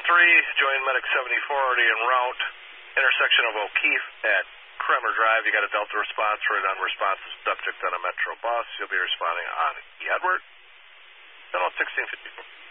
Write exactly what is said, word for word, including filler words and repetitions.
three, join Medic seventy-four already en route. Intersection of O'Keefe at Kremer Drive. You got a Delta response for an unresponsive subject on a Metro bus. You'll be responding on E. Edward. Channel sixteen fifty-four.